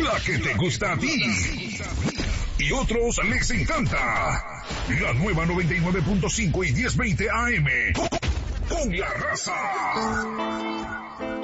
la que te gusta a ti y otros les encanta. La nueva 99.5 y 1020 AM con La Raza.